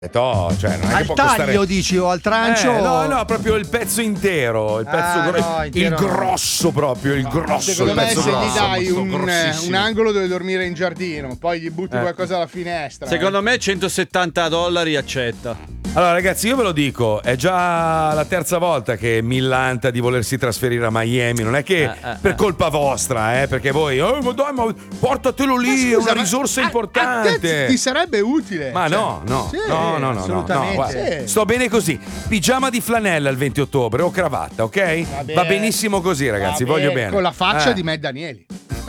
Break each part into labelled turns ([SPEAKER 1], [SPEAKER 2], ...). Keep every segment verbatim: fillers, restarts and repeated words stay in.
[SPEAKER 1] To, cioè non è
[SPEAKER 2] al
[SPEAKER 1] che può
[SPEAKER 2] taglio
[SPEAKER 1] costare...
[SPEAKER 2] dici o al trancio?
[SPEAKER 1] Eh, no, no, proprio il pezzo intero, il pezzo
[SPEAKER 2] Ah,
[SPEAKER 1] gro-
[SPEAKER 2] no,
[SPEAKER 1] il
[SPEAKER 2] intero no.
[SPEAKER 1] grosso proprio, il grosso,
[SPEAKER 3] Secondo
[SPEAKER 1] il
[SPEAKER 3] me
[SPEAKER 1] pezzo
[SPEAKER 3] se
[SPEAKER 1] grosso,
[SPEAKER 3] gli dai
[SPEAKER 1] molto
[SPEAKER 3] un,
[SPEAKER 1] grossissimo.
[SPEAKER 3] un angolo dove dormire in giardino, poi gli butti
[SPEAKER 1] Eh.
[SPEAKER 3] qualcosa alla finestra.
[SPEAKER 4] Secondo
[SPEAKER 3] eh.
[SPEAKER 4] me centosettanta dollari accetta.
[SPEAKER 1] Allora ragazzi, io ve lo dico, è già la terza volta che millanta di volersi trasferire a Miami, non è che
[SPEAKER 4] Eh, eh,
[SPEAKER 1] per
[SPEAKER 4] eh.
[SPEAKER 1] colpa vostra, eh, perché voi, oh, ma dai, ma portatelo lì,
[SPEAKER 3] Ma
[SPEAKER 1] è
[SPEAKER 3] scusa,
[SPEAKER 1] una
[SPEAKER 3] ma
[SPEAKER 1] risorsa
[SPEAKER 3] a- a
[SPEAKER 1] importante.
[SPEAKER 3] te ti sarebbe utile.
[SPEAKER 1] Ma
[SPEAKER 3] cioè.
[SPEAKER 1] no, no,
[SPEAKER 3] Sì,
[SPEAKER 1] no, no, no, no, no,
[SPEAKER 3] assolutamente.
[SPEAKER 1] guarda,
[SPEAKER 3] Sì.
[SPEAKER 1] sto bene così. Pigiama di flanella il venti ottobre o cravatta, ok? Va,
[SPEAKER 3] bene.
[SPEAKER 1] benissimo così, ragazzi,
[SPEAKER 3] Va
[SPEAKER 1] voglio
[SPEAKER 3] bene,
[SPEAKER 1] bene.
[SPEAKER 3] Con la faccia
[SPEAKER 1] Eh.
[SPEAKER 3] di Matt Danieli.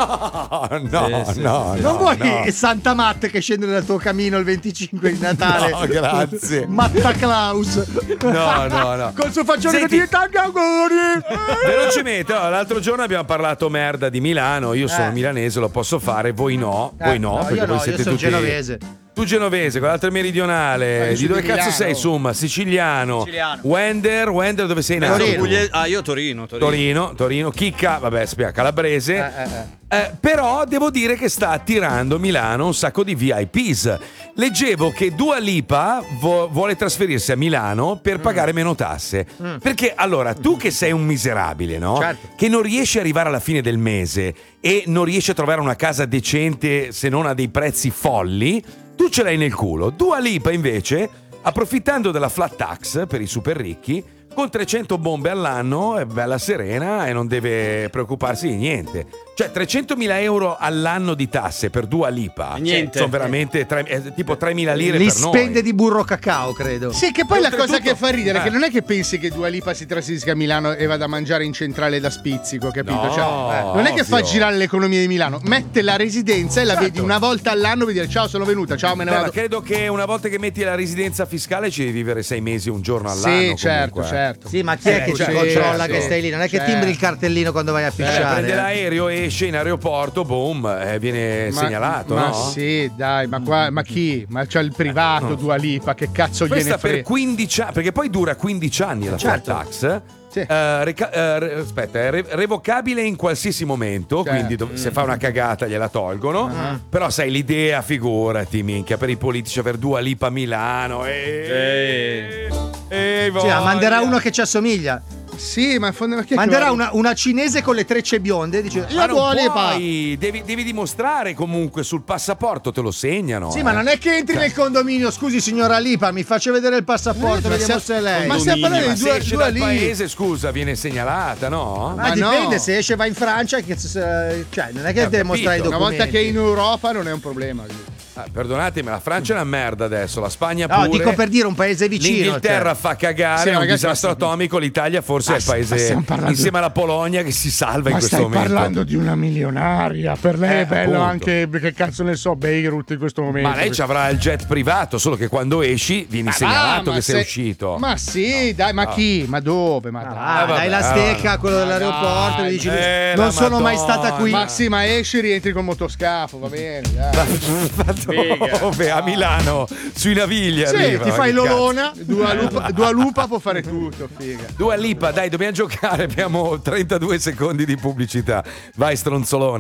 [SPEAKER 1] No, no,
[SPEAKER 4] Sì, sì,
[SPEAKER 1] no,
[SPEAKER 2] Non
[SPEAKER 1] no,
[SPEAKER 2] vuoi
[SPEAKER 1] no.
[SPEAKER 2] Santa Matte che scende dal tuo camino il venticinque di Natale?
[SPEAKER 1] No, grazie.
[SPEAKER 2] Matta Claus.
[SPEAKER 1] No, no, no.
[SPEAKER 2] Col suo faccione che
[SPEAKER 1] Senti-
[SPEAKER 2] ti tanti auguri.
[SPEAKER 1] Velocemente, oh, l'altro giorno abbiamo parlato merda di Milano. Io sono
[SPEAKER 2] Eh.
[SPEAKER 1] milanese, lo posso fare, voi no,
[SPEAKER 2] Eh,
[SPEAKER 1] voi no, perché
[SPEAKER 2] io
[SPEAKER 1] voi
[SPEAKER 2] no,
[SPEAKER 1] siete
[SPEAKER 2] io sono
[SPEAKER 1] tutti
[SPEAKER 2] genovese.
[SPEAKER 1] Tu genovese, quell'altro è meridionale.
[SPEAKER 3] Eh,
[SPEAKER 1] di
[SPEAKER 3] su
[SPEAKER 1] dove
[SPEAKER 3] di
[SPEAKER 1] cazzo
[SPEAKER 3] Milano.
[SPEAKER 1] sei, insomma? Siciliano.
[SPEAKER 4] Siciliano.
[SPEAKER 1] Wender, Wender dove sei nato?
[SPEAKER 2] Torino.
[SPEAKER 4] Puglie- Ah, io Torino, Torino.
[SPEAKER 1] Torino, Torino, Chicca, vabbè, spiega, calabrese.
[SPEAKER 2] Eh, eh, eh.
[SPEAKER 1] Eh, però devo dire che sta attirando Milano un sacco di V I Ps. Leggevo che Dua Lipa vo- vuole trasferirsi a Milano per
[SPEAKER 2] Mm.
[SPEAKER 1] pagare meno tasse. Perché allora, tu che sei un miserabile, no?
[SPEAKER 2] Certo.
[SPEAKER 1] Che non riesci ad arrivare alla fine del mese e non riesci a trovare una casa decente se non a dei prezzi folli, tu ce l'hai nel culo. Dua Lipa invece, approfittando della flat tax per i super ricchi, con trecento bombe all'anno è bella serena e non deve preoccuparsi di niente. Cioè trecentomila euro all'anno di tasse per Dua Lipa
[SPEAKER 4] Niente.
[SPEAKER 1] sono veramente tre- eh, tipo tremila lire
[SPEAKER 2] Li
[SPEAKER 1] per noi.
[SPEAKER 2] spende di burro cacao, credo.
[SPEAKER 3] Sì, che poi la cosa
[SPEAKER 1] Oltretutto-
[SPEAKER 3] che fa ridere è
[SPEAKER 1] eh.
[SPEAKER 3] che non è che pensi che Dua Lipa si trasferisca a Milano e vada a mangiare in centrale da spizzico, capito?
[SPEAKER 1] No,
[SPEAKER 3] Cioè, eh, non è che fa
[SPEAKER 1] ovvio.
[SPEAKER 3] girare l'economia di Milano, mette la residenza e la
[SPEAKER 1] Certo.
[SPEAKER 3] vedi una volta all'anno per dire ciao, sono venuta, ciao, me ne
[SPEAKER 1] Beh, ma
[SPEAKER 3] vado.
[SPEAKER 1] credo che una volta che metti la residenza fiscale ci devi vivere sei mesi, un giorno all'anno.
[SPEAKER 3] Sì, certo,
[SPEAKER 1] comunque.
[SPEAKER 3] certo.
[SPEAKER 2] Sì, ma chi è
[SPEAKER 1] Eh,
[SPEAKER 2] che
[SPEAKER 1] cioè,
[SPEAKER 2] ci controlla
[SPEAKER 1] certo.
[SPEAKER 2] che stai lì? Non è che
[SPEAKER 3] Certo.
[SPEAKER 2] timbri il cartellino quando vai a
[SPEAKER 1] Eh,
[SPEAKER 2] fisciare.
[SPEAKER 1] prende
[SPEAKER 2] eh.
[SPEAKER 1] l'aereo, esce in aeroporto, boom, eh, viene
[SPEAKER 3] Ma-
[SPEAKER 1] segnalato,
[SPEAKER 3] ma
[SPEAKER 1] no?
[SPEAKER 3] sì, dai, ma, qua, ma chi? Ma c'è il privato Dua Lipa, che cazzo
[SPEAKER 1] Questa
[SPEAKER 3] gliene
[SPEAKER 1] per
[SPEAKER 3] frega?
[SPEAKER 1] quindici anni, perché poi dura quindici anni la flat
[SPEAKER 2] Certo.
[SPEAKER 1] tax.
[SPEAKER 3] Sì.
[SPEAKER 1] Eh, reca- eh, re- aspetta, è re- revocabile in qualsiasi momento,
[SPEAKER 3] Certo.
[SPEAKER 1] quindi dov- se fa una cagata gliela tolgono. Però sai l'idea, figurati, minchia, per i politici per Dua Lipa a Milano. Eh, eh,
[SPEAKER 2] Sì,
[SPEAKER 1] voglia.
[SPEAKER 2] ma manderà uno che ci assomiglia.
[SPEAKER 3] Sì, ma fondamentalmente
[SPEAKER 2] Manderà una, una cinese con le trecce bionde. Dice,
[SPEAKER 1] Ma
[SPEAKER 2] io
[SPEAKER 1] non
[SPEAKER 2] Dua Lipa.
[SPEAKER 1] puoi, devi, devi dimostrare comunque sul passaporto, te lo segnano.
[SPEAKER 2] Sì,
[SPEAKER 1] eh.
[SPEAKER 2] ma non è che entri nel condominio. Scusi, signora Lipa, mi faccia vedere il passaporto,
[SPEAKER 3] Eh, ma
[SPEAKER 2] vediamo
[SPEAKER 3] se-
[SPEAKER 2] se è lei.
[SPEAKER 3] ma stiamo parlando
[SPEAKER 1] Ma
[SPEAKER 3] di
[SPEAKER 1] se
[SPEAKER 3] Dua,
[SPEAKER 1] esce
[SPEAKER 3] Dua
[SPEAKER 1] dal
[SPEAKER 3] Lipa.
[SPEAKER 1] paese, scusa, viene segnalata, no?
[SPEAKER 2] Ma
[SPEAKER 3] Ma
[SPEAKER 2] dipende,
[SPEAKER 3] no.
[SPEAKER 2] se esce va in Francia, che, cioè, non è che
[SPEAKER 1] Ho
[SPEAKER 2] deve mostrare i
[SPEAKER 1] capito.
[SPEAKER 3] Una
[SPEAKER 2] documenti.
[SPEAKER 3] volta che è in Europa non è un problema.
[SPEAKER 1] Ah, perdonatemi, la Francia è una merda adesso, la Spagna
[SPEAKER 2] No,
[SPEAKER 1] pure.
[SPEAKER 2] dico per dire un paese vicino.
[SPEAKER 1] L'Inghilterra
[SPEAKER 2] cioè.
[SPEAKER 1] fa cagare,
[SPEAKER 3] Sì,
[SPEAKER 1] è un
[SPEAKER 3] ragazzi,
[SPEAKER 1] disastro
[SPEAKER 3] ma-
[SPEAKER 1] atomico. L'Italia forse
[SPEAKER 3] Ma
[SPEAKER 1] è il
[SPEAKER 3] st- ma
[SPEAKER 1] paese
[SPEAKER 3] stiamo parlando-
[SPEAKER 1] insieme alla Polonia che si salva in
[SPEAKER 3] Ma
[SPEAKER 1] questo
[SPEAKER 3] stai
[SPEAKER 1] momento.
[SPEAKER 3] parlando di una milionaria. Per lei
[SPEAKER 1] Eh,
[SPEAKER 3] è bello
[SPEAKER 1] appunto.
[SPEAKER 3] anche, che cazzo ne so, Beirut in questo momento.
[SPEAKER 1] Ma lei ci avrà il jet privato, solo che quando esci vieni
[SPEAKER 3] Ma
[SPEAKER 1] segnalato
[SPEAKER 3] va,
[SPEAKER 1] che
[SPEAKER 3] ma
[SPEAKER 1] sei
[SPEAKER 3] se-
[SPEAKER 1] uscito.
[SPEAKER 3] Ma sì, dai, ma chi? Ma dove? Ma dai.
[SPEAKER 2] Ah,
[SPEAKER 1] vabbè,
[SPEAKER 2] dai la stecca a quello dell'aeroporto
[SPEAKER 3] dai,
[SPEAKER 2] e dici
[SPEAKER 1] eh,
[SPEAKER 2] non
[SPEAKER 1] la
[SPEAKER 2] sono mai
[SPEAKER 1] Madonna.
[SPEAKER 2] stata qui.
[SPEAKER 3] Ma sì, ma esci rientri col motoscafo, va bene. Dai.
[SPEAKER 1] Dove? A Milano, sui Navigli
[SPEAKER 3] Sì,
[SPEAKER 1] arriva,
[SPEAKER 3] ti
[SPEAKER 1] ma
[SPEAKER 3] fai
[SPEAKER 1] che cazzo.
[SPEAKER 3] l'olona, Dua Lupa, Dua Lupa può fare tutto, figa.
[SPEAKER 1] Dua Lipa, dai, dobbiamo giocare, abbiamo trentadue secondi di pubblicità. Vai, stronzolone.